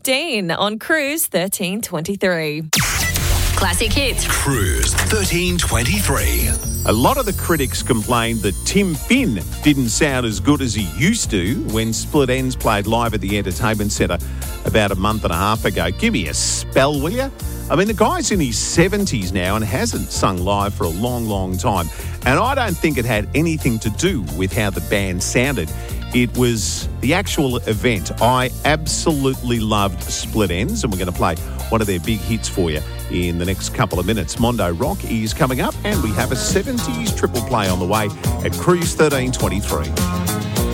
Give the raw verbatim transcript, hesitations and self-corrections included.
Dean on Cruise thirteen twenty-three. Classic Hits. Cruise thirteen twenty-three. A lot of the critics complained that Tim Finn didn't sound as good as he used to when Split Enz played live at the Entertainment Centre about a month and a half ago. Give me a spell, will you? I mean, the guy's in his seventies now and hasn't sung live for a long, long time. And I don't think it had anything to do with how the band sounded. It was the actual event. I absolutely loved Split Enz, and we're going to play one of their big hits for you in the next couple of minutes. Mondo Rock is coming up, and we have a seventies triple play on the way at Cruise thirteen twenty-three.